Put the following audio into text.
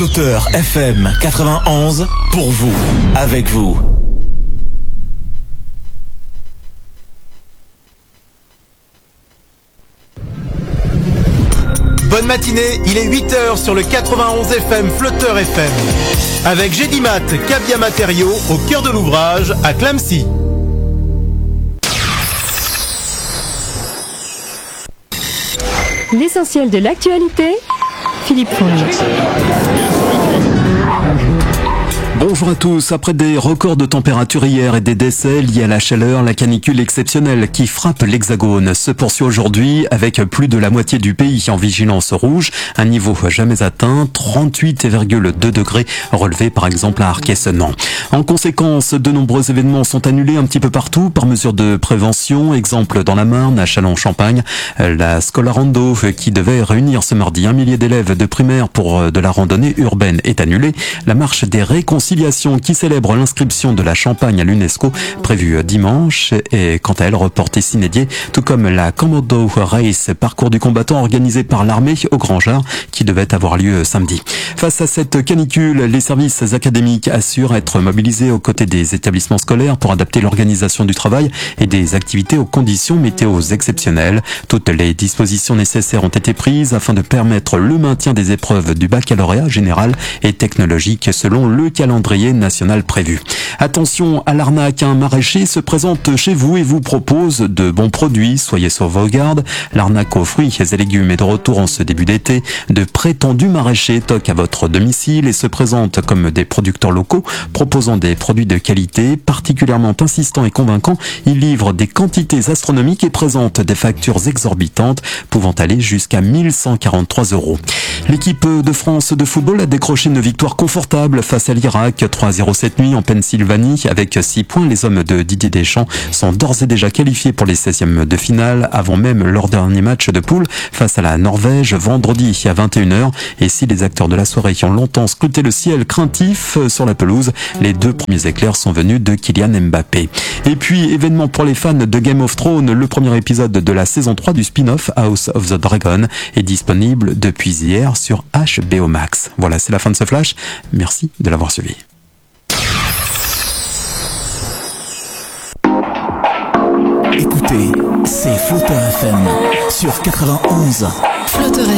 Flotteur FM 91 pour vous, avec vous. Bonne matinée, il est 8h sur le 91 FM Flotteur FM. Avec Gédimat, Cabia Matériaux, au cœur de l'ouvrage, à Clamecy. L'essentiel de l'actualité, Philippe Fournier. Bonjour à tous. Après des records de température hier et des décès liés à la chaleur, la canicule exceptionnelle qui frappe l'Hexagone se poursuit aujourd'hui avec plus de la moitié du pays en vigilance rouge, un niveau jamais atteint, 38,2 degrés relevés par exemple à Arc-et-Senans. En conséquence, de nombreux événements sont annulés un petit peu partout par mesure de prévention. Exemple dans la Marne, à Châlons-en-Champagne, la Scolarando qui devait réunir ce mardi 1 millier d'élèves de primaire pour de la randonnée urbaine est annulée. La marche des réconciliations qui célèbre l'inscription de la Champagne à l'UNESCO prévue dimanche est quant à elle reportée sine die, tout comme la Komodo Race, parcours du combattant organisé par l'armée au Grand Jar qui devait avoir lieu samedi. Face à cette canicule, les services académiques assurent être mobilisés aux côtés des établissements scolaires pour adapter l'organisation du travail et des activités aux conditions météo exceptionnelles. Toutes les dispositions nécessaires ont été prises afin de permettre le maintien des épreuves du baccalauréat général et technologique selon le calendrier national prévu. Attention à l'arnaque, un maraîcher se présente chez vous et vous propose de bons produits, soyez sur vos gardes. L'arnaque aux fruits et légumes est de retour en ce début d'été. De prétendus maraîchers toquent à votre domicile et se présentent comme des producteurs locaux proposant des produits de qualité. Particulièrement insistants et convaincants, ils livrent des quantités astronomiques et présentent des factures exorbitantes pouvant aller jusqu'à 1143 €. L'équipe de France de football a décroché une victoire confortable face à l'Irak, 3-0 cette nuit en Pennsylvanie. Avec 6 points, les hommes de Didier Deschamps sont d'ores et déjà qualifiés pour les 16e de finale, avant même leur dernier match de poule face à la Norvège vendredi à 21h. Et si les acteurs de la soirée ont longtemps scruté le ciel craintif sur la pelouse, les 2 premiers éclairs sont venus de Kylian Mbappé. Et puis, événement pour les fans de Game of Thrones, le premier épisode de la saison 3 du spin-off House of the Dragon est disponible depuis hier sur HBO Max. Voilà, c'est la fin de ce flash. Merci de l'avoir suivi. Écoutez, c'est Flotteur FM sur 91. Flotteur